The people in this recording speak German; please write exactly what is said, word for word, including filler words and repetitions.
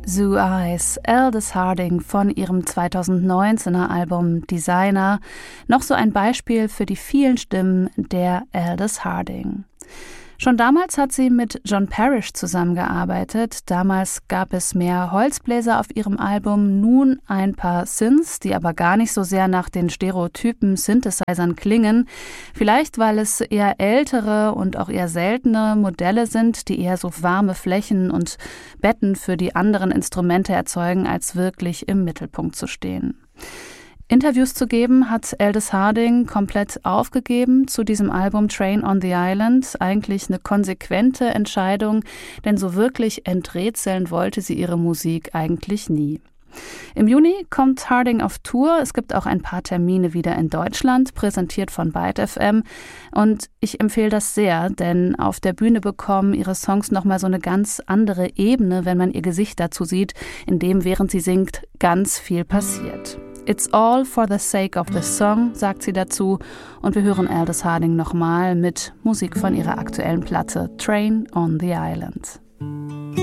Zoo Eyes, Aldous Harding von ihrem zweitausendneunzehner Album Designer. Noch so ein Beispiel für die vielen Stimmen der Aldous Harding. Schon damals hat sie mit John Parrish zusammengearbeitet. Damals gab es mehr Holzbläser auf ihrem Album, nun ein paar Synths, die aber gar nicht so sehr nach den Stereotypen Synthesizern klingen. Vielleicht, weil es eher ältere und auch eher seltene Modelle sind, die eher so warme Flächen und Betten für die anderen Instrumente erzeugen, als wirklich im Mittelpunkt zu stehen. Interviews zu geben hat Aldous Harding komplett aufgegeben zu diesem Album Train on the Island. Eigentlich eine konsequente Entscheidung, denn so wirklich enträtseln wollte sie ihre Musik eigentlich nie. Im Juni kommt Harding auf Tour. Es gibt auch ein paar Termine wieder in Deutschland, präsentiert von Byte F M. Und ich empfehle das sehr, denn auf der Bühne bekommen ihre Songs nochmal so eine ganz andere Ebene, wenn man ihr Gesicht dazu sieht, in dem, während sie singt, ganz viel passiert. It's all for the sake of the song, sagt sie dazu. Und wir hören Aldous Harding nochmal mit Musik von ihrer aktuellen Platte Train on the Island.